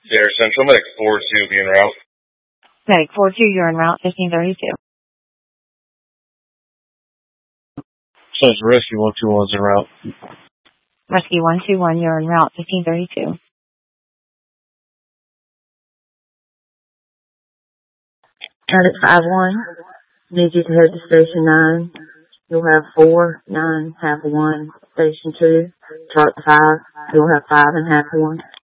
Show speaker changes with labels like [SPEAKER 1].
[SPEAKER 1] Air Central, Medic 4-2, be en route.
[SPEAKER 2] Medic 4-2, you're en route, 1532.
[SPEAKER 3] Says Rescue 121's en route.
[SPEAKER 2] Rescue 121, you're en route, 1532.
[SPEAKER 4] Medic 5-1, need you to head to Station 9. You'll have 4, 9, half 1. Station 2, chart 5, you'll have 5 and half 1.